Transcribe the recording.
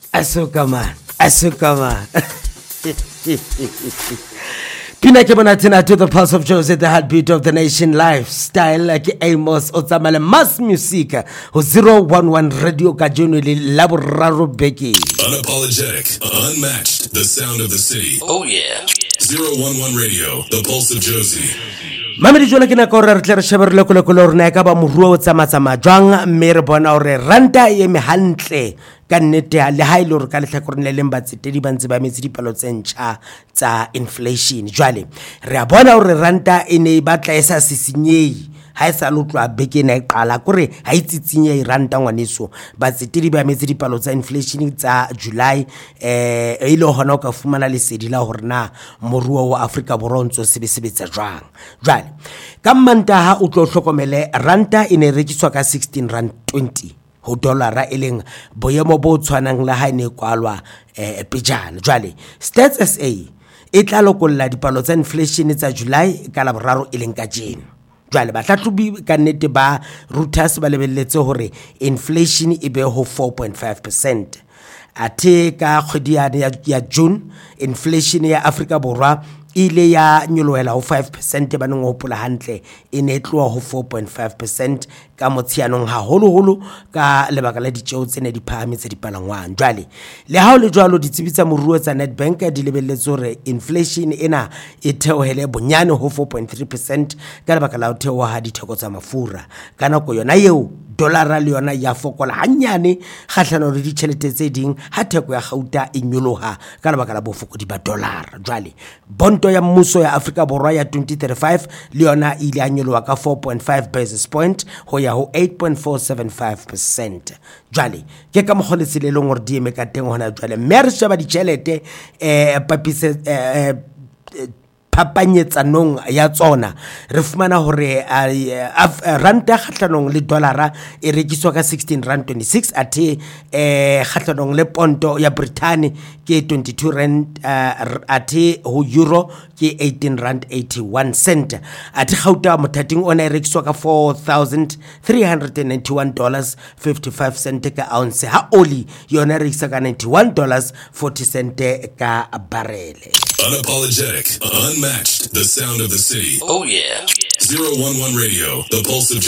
Asuka man. Pina ke bonatsena to the pulse of Jose, the heartbeat of the nation, lifestyle like Amos Otsamale mass music ho 011 radio ka jonuli laboraro beki. Unapologetic, unmatched, the sound of the city. Oh yeah. 011 radio, the pulse of Josie. Mamedi jona ke na ka re tle re sheberele kolekolo rena ka ba moruo o tsamatsama jwang mme re bona hore ranta e me hantle ka nnete le ha ile re ka lehlakoreng le leng batsetedi ba ntse ba metsi dipalo tse ntjha tsa inflation. Jwale re a bona hore ranta e ne e batla e sa sisinyehi ha e sa lotlwa beke na e qala kore ha itsitsinye e ranta ngwaneso batsetedi ba metsi dipalo tsa inflation tsa July e ile hona o ka fumana lesedi la hore na moruo wa Afrika Borwa ntse se sebetsa jwang. Jwale ka Mantaha o tlo hlokomele ranta e ne rekiswa ka 16 rand 20 ho dollara e leng boemo bo tshwanang la ha ne kwalwa pejana. Jwale Stats SA e tla lokolla dipalo tsa inflation tsa July ka la boraro e leng ka jeno. Jwale bahlahlobi ka nnete ba Reuters ba lebelletse hore inflation e be ho 4.5%. Ate ka kgwedi ya June inflation ya Afrika Borwa ile ya nyoloela ho 5% ba neng hopola hantle e ne tloa ho 4.5% ka motshianong haholo ka lebaka la ditjeo tsene di phahametse dipalangwang. Jwale le ha o le jwalo ditsebitsa moruo tsa Nedbank di lebelletse hore inflation ena e theohele bonyane ho 4.3% ka lebaka la ho theoha ha ditheko tsa mafura ka nako yona eo dollara le yona ya fokola hanyane kgahlano le ditjhelete tse ding ha theko ya gauta e nyoloha ka lebaka la bofokodi ba dollar. Jwale bonto ya mmuso ya Afrika Borwa ya 2035 le yona ile a nyoloha ka 4.5 basis point ho ya ho 8.475%. Jwale ke ka mogoletse le leng hore di eme ka teng hona jwale mme re sheba ditjhelete papise phapanyetsanong ya tsona re fumana hore ranta kgahlanong le dollara e rekiswa ka 16 rand 26 ate kgahlanong le ponto ya Britain ke 22 rand ate ho euro ke 18 rand 81 cent ate gauta mothating ona e rekiswa ka $4,391.55 ka ounce ha oli yona re rekisa ka $91.40 ka barrel. Unapologetic, unmatched, the sound of the city. Oh yeah. 011 radio, the pulse of